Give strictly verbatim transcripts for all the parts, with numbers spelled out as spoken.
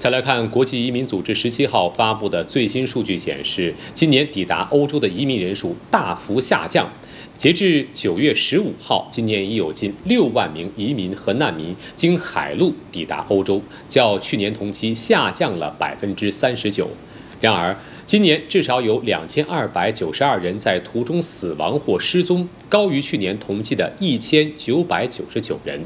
再来看国际移民组织十七号发布的最新数据显示，今年抵达欧洲的移民人数大幅下降。截至九月十五号，今年已有近六万名移民和难民经海路抵达欧洲，较去年同期下降了百分之三十九。然而，今年至少有两千二百九十二人在途中死亡或失踪，高于去年同期的一千九百九十九人。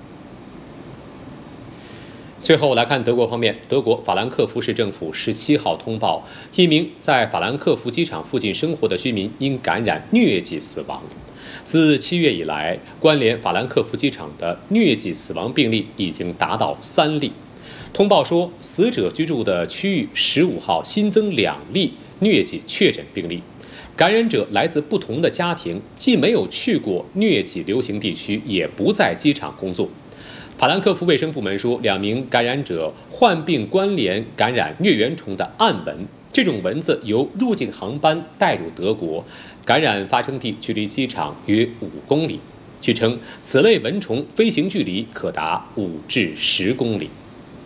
最后来看德国方面，德国法兰克福市政府十七号通报，一名在法兰克福机场附近生活的居民因感染疟疾死亡。自七月以来，关联法兰克福机场的疟疾死亡病例已经达到三例。通报说，死者居住的区域十五号新增两例疟疾确诊病例，感染者来自不同的家庭，既没有去过疟疾流行地区，也不在机场工作。法兰克福卫生部门说，两名感染者患病关联感染疟原虫的暗蚊，这种蚊子由入境航班带入德国，感染发生地距离机场约五公里。据称，此类蚊虫飞行距离可达五至十公里。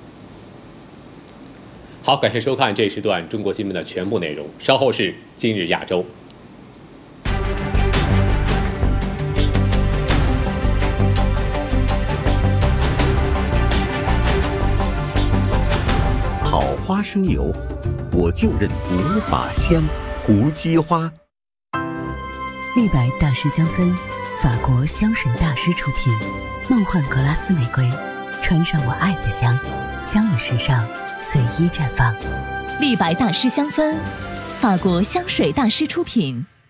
好，感谢收看这一时段中国新闻的全部内容，稍后是今日亚洲。 花生油，我就认无法香胡姬花。 立白大师香氛，法国香水大师出品，梦幻格拉斯玫瑰，穿上我爱的香，香与时尚随意绽放。 立白大师香氛，法国香水大师出品。